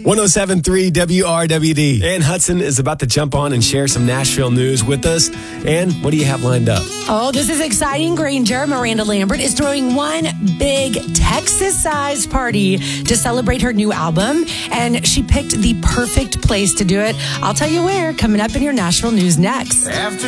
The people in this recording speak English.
107.3 WRWD. Ann Hudson is about to jump on and share some Nashville news with us. Ann, what do you have lined up? Oh, this is exciting, Granger. Miranda Lambert is throwing one big Texas-sized party to celebrate her new album, and she picked the perfect place to do it. I'll tell you where, coming up in your Nashville news next.